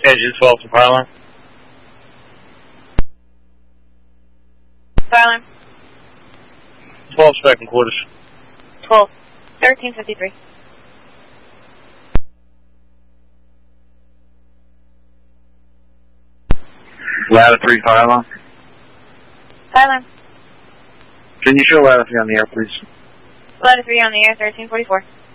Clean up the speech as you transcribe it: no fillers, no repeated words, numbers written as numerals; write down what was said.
Engine 12 to Pylon. Pylon. 12 spec and quarters. 12. 1353. Ladder 3 Pylon. Pylon. Can you show Ladder 3 on the air, please? Ladder 3 on the air, 1344.